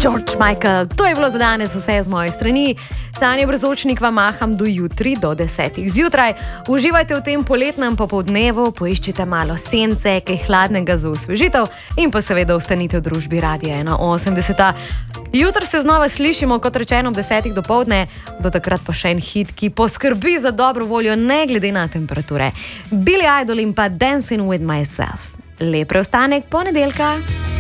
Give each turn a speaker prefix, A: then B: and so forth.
A: George Michael, to je bilo za danes vse z moje strani. Sanja Brzočnik vam maham do jutri, do 10. zjutraj. Uživajte v tem poletnem popoldnevu, poiščite malo sence, kaj hladnega za osvežitev in pa seveda ostanite v družbi Radia 81. Jutri se znova slišimo, kot rečeno, ob 10. dopoldne, do takrat pa še en hit, ki poskrbi za dobro voljo, ne glede na temperature. Billy Idol in pa Dancing with Myself. Lep preostanek ponedeljka.